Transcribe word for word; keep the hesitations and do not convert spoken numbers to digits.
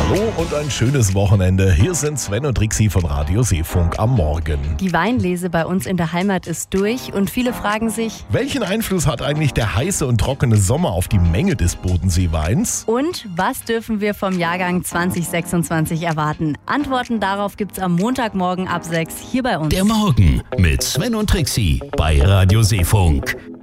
Hallo und ein schönes Wochenende. Hier sind Sven und Trixi von Radio Seefunk am Morgen. Die Weinlese bei uns in der Heimat ist durch und viele fragen sich, welchen Einfluss hat eigentlich der heiße und trockene Sommer auf die Menge des Bodenseeweins? Und was dürfen wir vom Jahrgang zwanzig sechsundzwanzig erwarten? Antworten darauf gibt's am Montagmorgen ab sechs hier bei uns. Der Morgen mit Sven und Trixi bei Radio Seefunk.